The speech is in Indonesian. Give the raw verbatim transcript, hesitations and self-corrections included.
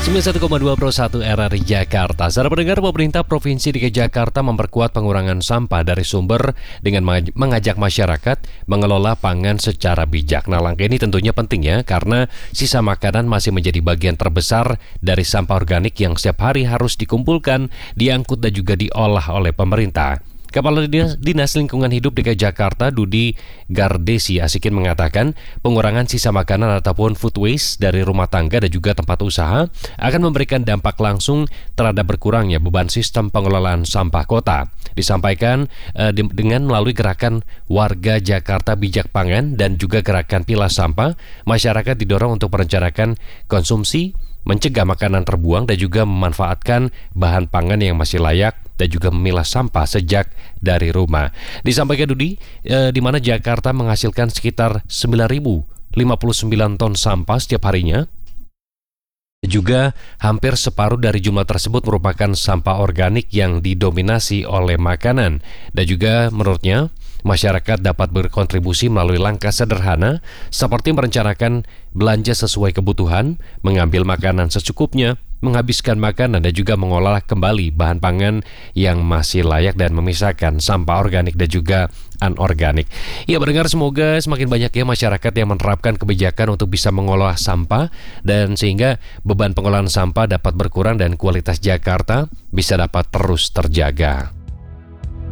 sembilan puluh satu koma dua Pro satu R R I Jakarta. Saudara pendengar, pemerintah Provinsi D K I Jakarta memperkuat pengurangan sampah dari sumber dengan mengajak masyarakat mengelola pangan secara bijak. Nah, langkah ini tentunya penting ya, karena sisa makanan masih menjadi bagian terbesar dari sampah organik yang setiap hari harus dikumpulkan, diangkut dan juga diolah oleh pemerintah. Kepala Dinas, Dinas Lingkungan Hidup D K I Jakarta, Dudi Gardesi Asikin mengatakan pengurangan sisa makanan ataupun food waste dari rumah tangga dan juga tempat usaha akan memberikan dampak langsung terhadap berkurangnya beban sistem pengelolaan sampah kota. Disampaikan eh, dengan melalui gerakan Warga Jakarta Bijak Pangan dan juga gerakan Pilah Sampah, masyarakat didorong untuk merencanakan konsumsi, mencegah makanan terbuang dan juga memanfaatkan bahan pangan yang masih layak dan juga memilah sampah sejak dari rumah. Disampaikan Dudi, eh, di mana Jakarta menghasilkan sekitar sembilan ribu lima puluh sembilan ton sampah setiap harinya. Juga hampir separuh dari jumlah tersebut merupakan sampah organik yang didominasi oleh makanan. Dan juga menurutnya, masyarakat dapat berkontribusi melalui langkah sederhana seperti merencanakan belanja sesuai kebutuhan, mengambil makanan secukupnya, menghabiskan makanan dan juga mengolah kembali bahan pangan yang masih layak dan memisahkan sampah organik dan juga anorganik. Ya, mendengar, semoga semakin banyak ya masyarakat yang menerapkan kebijakan untuk bisa mengolah sampah dan sehingga beban pengolahan sampah dapat berkurang dan kualitas Jakarta bisa dapat terus terjaga.